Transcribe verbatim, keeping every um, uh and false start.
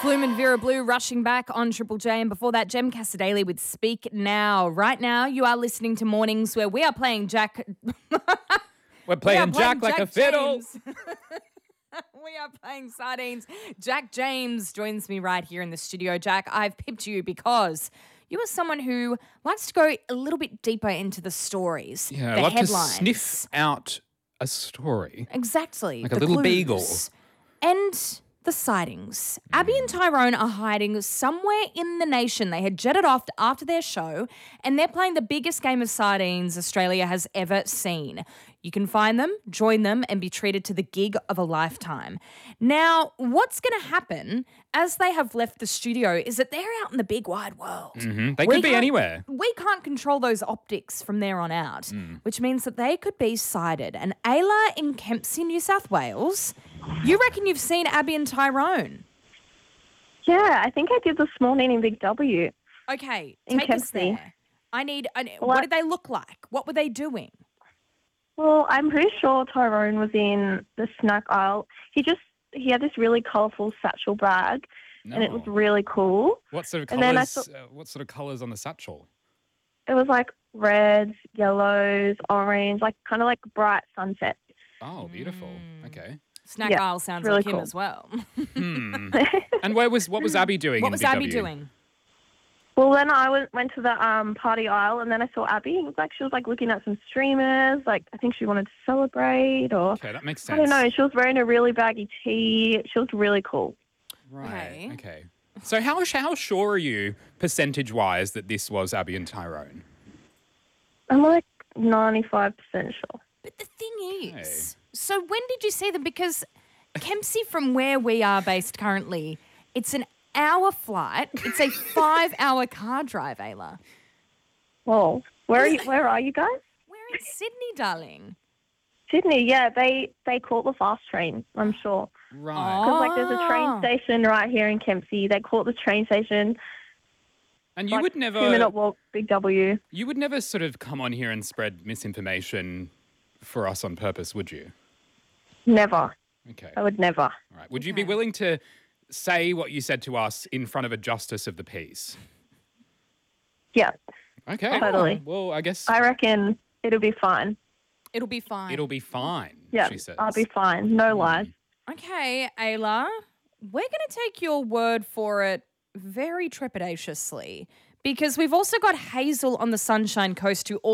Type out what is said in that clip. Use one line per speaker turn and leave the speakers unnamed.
Flume and Vera Blue rushing back on Triple J, and before that, Jem Casadele with Speak Now. Right now, you are listening to Mornings where we are playing Jack.
We're playing,
we playing
Jack like
Jack
a fiddle.
James. We are playing Sardines. Jack James joins me right here in the studio. Jack, I've pipped you because you are someone who likes to go a little bit deeper into the stories,
Yeah,
the
I love
headlines.
to sniff out a story.
Exactly.
Like a
the
little
clues.
beagle.
And the sightings. Abby and Tyrone are hiding somewhere in the nation. They had jetted off after their show, and they're playing the biggest game of sardines Australia has ever seen. You can find them, join them, and be treated to the gig of a lifetime. Now, what's going to happen as they have left the studio is that they're out in the big wide world.
Mm-hmm. They
We
could be
can't-
anywhere.
We can't control those optics from there on out,
Mm.
which means that they could be sighted. And Ayla in Kempsey, New South Wales, you reckon you've seen Abby and Tyrone?
Yeah, I think I did this morning in Big W.
Okay,
In
take us
Kempsey.
there. I need, I need-
Well,
what
I-
did they look like? What were they doing?
Well, I'm pretty sure Tyrone was in the snack aisle. He just he had this really colourful satchel bag, and it was
No.
really cool.
What sort of
And then I
colours?
saw-
Uh, what sort of colours on the satchel?
It was like reds, yellows, orange, like kind of like bright sunset.
Oh, beautiful.
Mm.
Okay.
Snack
Yeah,
aisle sounds
really
like him
cool.
as well.
Hmm. And where was what was Abby doing?
What
in
was
Big
Abby
W?
doing?
Well, then I went, went to the um, party aisle, and then I saw Abby. It looked like she was like looking at some streamers. Like I think she wanted to celebrate, or
Okay, that makes
I
sense.
don't know. She was wearing a really baggy tee. She was really cool.
Right.
Okay.
Okay. So how how sure are you percentage wise that this was Abby and Tyrone?
I'm like ninety-five percent sure.
But the thing is, so when did you see them? Because Kempsey, from where we are based currently, it's an hour flight. It's a five-hour car drive, Ayla.
Whoa, where are you? Where are you guys?
We're in Sydney, darling.
Sydney. Yeah, they they caught the fast train. I'm sure.
Right.
Because like there's a train
Ah.
station right here in Kempsey. They caught the train station.
And you
like,
would never
two minute walk. Big W.
you would never sort of come on here and spread misinformation for us on purpose, would you?
Never.
Okay.
I would never.
All right. Would you be
Okay.
willing to say what you said to us in front of a justice of the peace?
Yeah,
Okay.
Totally.
Well, I guess
I reckon it'll be fine.
It'll be fine.
it'll be fine,
Yeah,
she says.
I'll be fine. No lies.
Okay, Ayla, we're going to take your word for it very trepidatiously because we've also got Hazel on the Sunshine Coast who